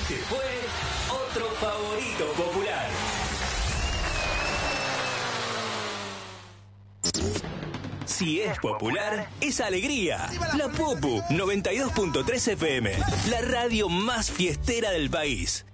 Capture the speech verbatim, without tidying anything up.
Se fue otro favorito popular. Si es popular, es alegría. La Popu noventa y dos punto tres F M, la radio más fiestera del país.